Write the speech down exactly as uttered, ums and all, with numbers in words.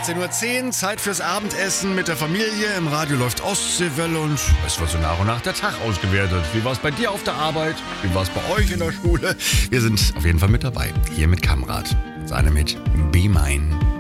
achtzehn Uhr zehn, Zeit fürs Abendessen mit der Familie. Im Radio läuft Ostseewelle und es wird so nach und nach der Tag ausgewertet. Wie war es bei dir auf der Arbeit? Wie war es bei euch in der Schule? Wir sind auf jeden Fall mit dabei, hier mit Kamrat. Seine mit Be Mine.